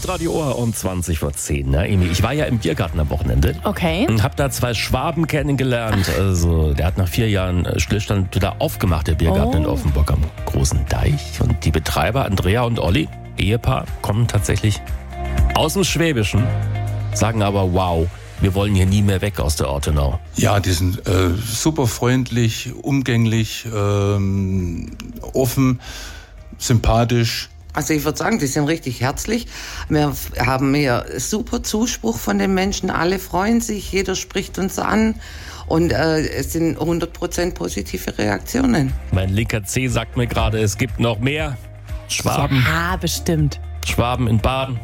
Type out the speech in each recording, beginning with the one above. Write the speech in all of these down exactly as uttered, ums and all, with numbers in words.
Hitradio Ohr um zwanzig vor zehn. Na, Emi, ich war ja im Biergarten am Wochenende. Okay. Und hab da zwei Schwaben kennengelernt. Also, der hat nach vier Jahren Stillstand wieder aufgemacht, der Biergarten Oh. in Offenburg am Großen Deich. Und die Betreiber Andrea und Olli, Ehepaar, kommen tatsächlich aus dem Schwäbischen, sagen aber, wow, wir wollen hier nie mehr weg aus der Ortenau. Ja, die sind äh, super freundlich, umgänglich, ähm, offen, sympathisch. Also ich würde sagen, die sind richtig herzlich. Wir haben hier super Zuspruch von den Menschen. Alle freuen sich, jeder spricht uns an. Und äh, es sind hundert Prozent positive Reaktionen. Mein linker Zeh sagt mir gerade, es gibt noch mehr Schwaben. Ah, bestimmt. Schwaben in Baden.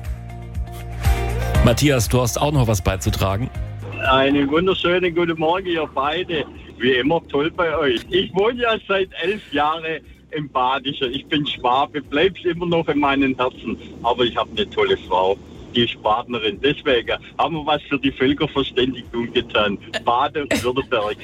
Matthias, du hast auch noch was beizutragen. Einen wunderschönen guten Morgen, ihr beide. Wie immer toll bei euch. Ich wohne ja seit elf Jahren im Badischen. Ich bin Schwabe, bleib's immer noch in meinem Herzen. Aber ich habe eine tolle Frau, die ist Partnerin. Deswegen haben wir was für die Völkerverständigung getan. Baden-Württemberg.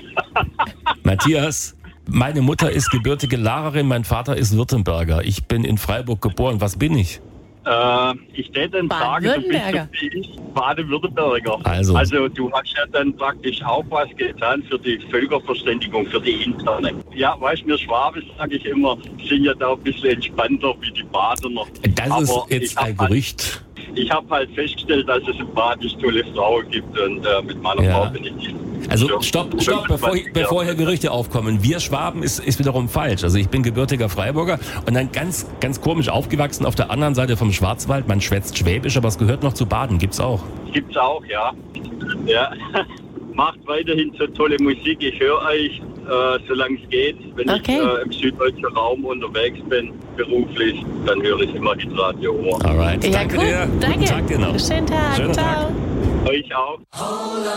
Matthias, meine Mutter ist gebürtige Lehrerin, mein Vater ist Württemberger. Ich bin in Freiburg geboren. Was bin ich? Äh, ich täte dann sagen, du bist Baden-Württemberger. so wie ich Baden-Württemberger. Also. also du hast ja dann praktisch auch was getan für die Völkerverständigung, für die interne. Ja, weißt du, wir Schwaben, sage ich immer, sind ja da ein bisschen entspannter wie die Badener. Das Aber ist ich jetzt hab ein halt- Gerücht. Ich habe halt festgestellt, dass es in Badisch tolle Frauen gibt und äh, mit meiner Ja. Frau bin ich nicht. Also Ja. stopp, stopp, bevor, bevor hier Gerüchte aufkommen. Wir Schwaben ist, ist wiederum falsch. Also ich bin gebürtiger Freiburger und dann ganz, ganz komisch aufgewachsen auf der anderen Seite vom Schwarzwald. Man schwätzt Schwäbisch, aber es gehört noch zu Baden. Gibt's auch. Gibt's auch, ja. Ja. Macht weiterhin so tolle Musik. Ich höre euch, äh, solange es geht. Wenn Okay. ich äh, im süddeutschen Raum unterwegs bin, beruflich, dann höre ich immer Hitradio Ohr. Alright. Ja, Danke cool. dir. Danke. Guten Tag dir noch. Schönen Tag. Schönen Ciao. Tag. Euch auch.